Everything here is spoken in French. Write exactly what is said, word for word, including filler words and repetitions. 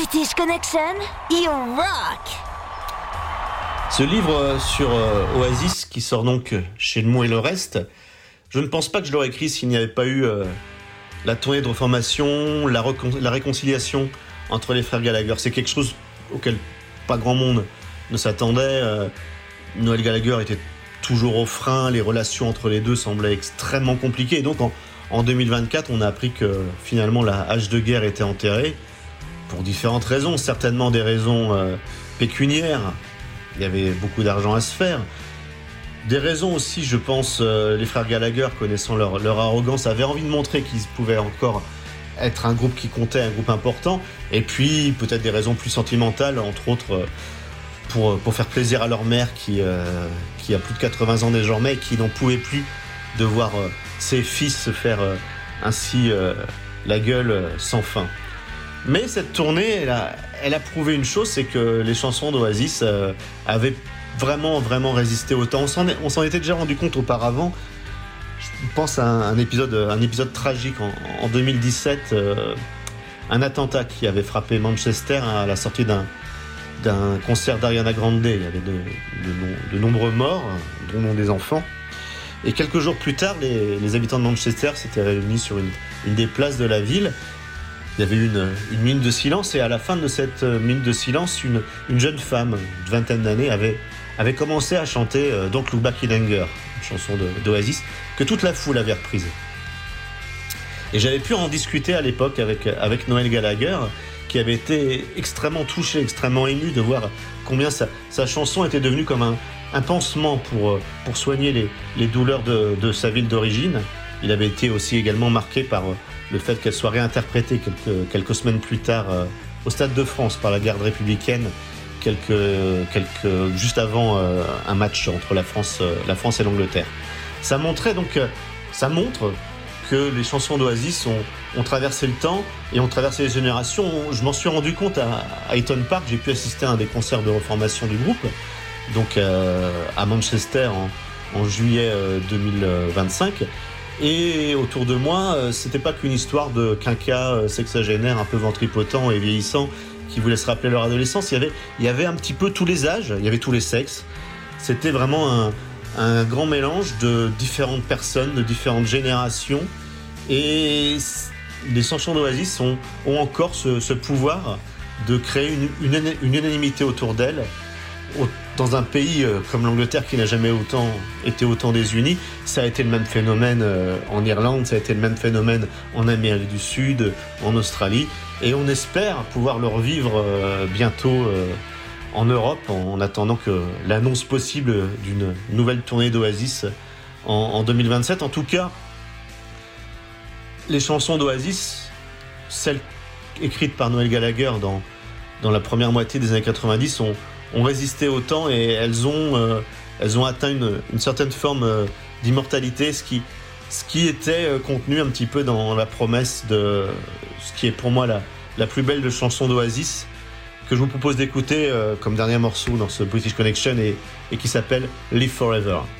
British Connection, you rock! Ce livre sur euh, Oasis, qui sort donc chez Le Mot et le Reste, je ne pense pas que je l'aurais écrit s'il n'y avait pas eu euh, la tournée de reformation, la, recon- la réconciliation entre les frères Gallagher. C'est quelque chose auquel pas grand monde ne s'attendait. Euh, Noël Gallagher était toujours au frein, les relations entre les deux semblaient extrêmement compliquées. Et donc en, en deux mille vingt-quatre, on a appris que finalement la hache de guerre était enterrée, pour différentes raisons, certainement des raisons euh, pécuniaires. Il y avait beaucoup d'argent à se faire. Des raisons aussi, je pense, euh, les frères Gallagher, connaissant leur, leur arrogance, avaient envie de montrer qu'ils pouvaient encore être un groupe qui comptait, un groupe important. Et puis, peut-être des raisons plus sentimentales, entre autres, euh, pour, pour faire plaisir à leur mère qui, euh, qui a plus de quatre-vingts ans désormais et qui n'en pouvait plus de voir euh, ses fils se faire euh, ainsi euh, la gueule euh, sans fin. Mais cette tournée, elle a, elle a prouvé une chose, c'est que les chansons d'Oasis euh, avaient vraiment, vraiment résisté au temps. On s'en, est, on s'en était déjà rendu compte auparavant. Je pense à un, un, épisode, un épisode tragique en, en deux mille dix-sept, euh, un attentat qui avait frappé Manchester à la sortie d'un, d'un concert d'Ariana Grande. Il y avait de, de, de nombreux morts, dont des enfants. Et quelques jours plus tard, les, les habitants de Manchester s'étaient réunis sur une, une des places de la ville. Il y avait une, une minute de silence, et à la fin de cette minute de silence, une, une jeune femme de vingtaine d'années avait, avait commencé à chanter euh, Don't Look Back in Anger, une chanson de, d'Oasis, que toute la foule avait reprise. Et j'avais pu en discuter à l'époque avec, avec Noël Gallagher, qui avait été extrêmement touché, extrêmement ému de voir combien sa, sa chanson était devenue comme un, un pansement pour, pour soigner les, les douleurs de, de sa ville d'origine. Il avait été aussi également marqué par le fait qu'elle soit réinterprétée quelques, quelques semaines plus tard euh, au Stade de France par la garde républicaine, quelques, quelques, juste avant euh, un match entre la France, euh, la France et l'Angleterre. Ça montrait donc, euh, ça montre que les chansons d'Oasis ont, ont traversé le temps et ont traversé les générations. Je m'en suis rendu compte à, à Eaton Park. J'ai pu assister à un des concerts de reformation du groupe, donc euh, à Manchester en, en juillet euh, deux mille vingt-cinq. Et autour de moi, euh, c'était pas qu'une histoire de quinquas euh, sexagénaires un peu ventripotents et vieillissants qui voulaient se rappeler leur adolescence. Il y avait, il y avait un petit peu tous les âges, il y avait tous les sexes. C'était vraiment un, un grand mélange de différentes personnes, de différentes générations. Et les chansons d'Oasis ont, ont encore ce, ce pouvoir de créer une, une, une unanimité autour d'elles. Dans un pays comme l'Angleterre qui n'a jamais autant été autant désuni, ça a été le même phénomène en Irlande, ça a été le même phénomène en Amérique du Sud, en Australie, et on espère pouvoir le revivre bientôt en Europe en attendant que l'annonce possible d'une nouvelle tournée d'Oasis en, en deux mille vingt-sept. En tout cas, les chansons d'Oasis, celles écrites par Noël Gallagher dans, dans la première moitié des années quatre-vingt-dix, ont ont résisté au temps et elles ont, euh, elles ont atteint une, une certaine forme euh, d'immortalité, ce qui, ce qui était euh, contenu un petit peu dans la promesse de ce qui est pour moi la, la plus belle de chansons d'Oasis, que je vous propose d'écouter euh, comme dernier morceau dans ce British Connection et, et qui s'appelle Live Forever.